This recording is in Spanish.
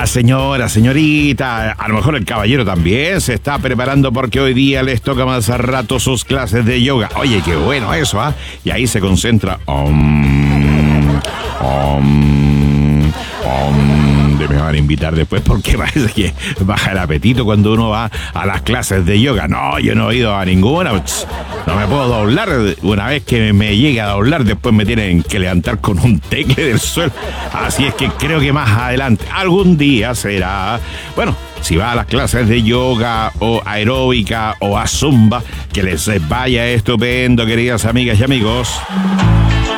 señora, señorita, a lo mejor el caballero también se está preparando porque hoy día les toca más a rato sus clases de yoga. Oye, qué bueno eso, ¿ah? Y ahí se concentra. Me van a invitar después porque parece que baja el apetito cuando uno va a las clases de yoga. No, yo no he ido a ninguna. No me puedo doblar. Una vez que me llegue a doblar, después me tienen que levantar con un tecle del suelo. Así es que creo que más adelante, algún día será. Bueno, si va a las clases de yoga o aeróbica o a zumba, que les vaya estupendo, queridas amigas y amigos.